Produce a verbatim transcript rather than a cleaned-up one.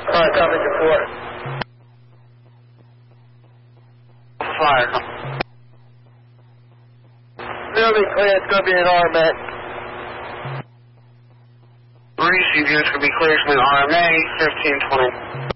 Alright, copy your four. Fire. It'll be clear, it's going to be an R M A. Receive you, it's going to be clear from an R M A, fifteen twenty.